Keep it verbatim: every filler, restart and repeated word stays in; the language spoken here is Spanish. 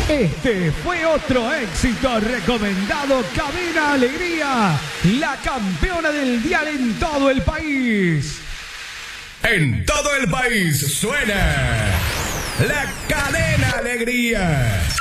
Este fue otro éxito recomendado. Cadena Alegría, la campeona del dial en todo el país. En todo el país suena la Cadena Alegría.